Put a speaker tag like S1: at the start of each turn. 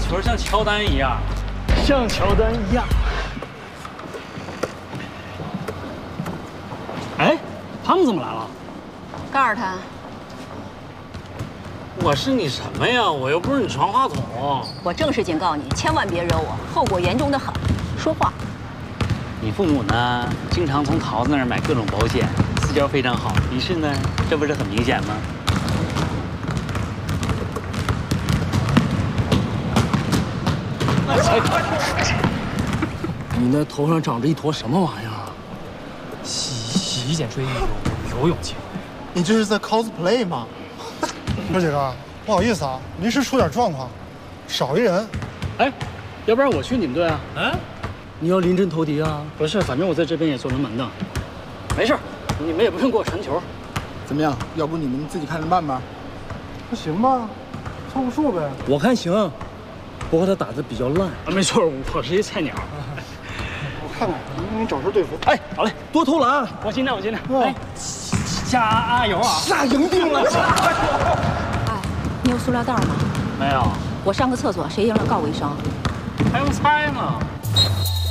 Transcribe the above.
S1: 球像乔丹一样，
S2: 像乔丹一样。哎，他们怎么来了？
S3: 告诉他，
S1: 我是你什么呀？我又不是你传话筒。
S3: 我正式警告你，千万别惹我，后果严重的很。说话。
S1: 你父母呢，经常从桃子那儿买各种保险，私交非常好。你是呢，这不是很明显吗？
S2: 你那头上长着一坨什么玩意儿？
S4: 洗衣剪吹游泳去。
S5: 你这是在 cosplay 吗？
S6: 哥几个，不好意思啊，临时出点状况，少一人。
S2: 哎，要不然我去你们队啊？
S4: 嗯，
S2: 你要临阵投敌啊？不是，反正我在这边也做人门的。没事，你们也不用给我传球。
S5: 怎么样？要不你们自己看着办吧。
S6: 那行吧，凑个数呗。
S2: 我看行，不过他打得比较烂。没错，我是一菜鸟。
S6: 我看看，你找时对付。
S2: 哎，好嘞，多投篮啊！我尽量，我尽量。哎，加油啊！
S5: 下营定了。
S3: 哎，你有塑料袋吗？
S1: 没有，
S3: 我上个厕所，谁赢了告我一声。
S1: 还用猜吗？